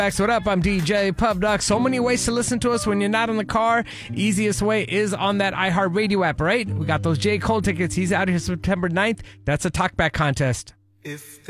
What up? I'm DJ Pub Doc. So many ways to listen to us when you're not in the car. Easiest way is on that iHeartRadio app, right? We got those J. Cole tickets. He's out here September 9th. That's a talkback contest. If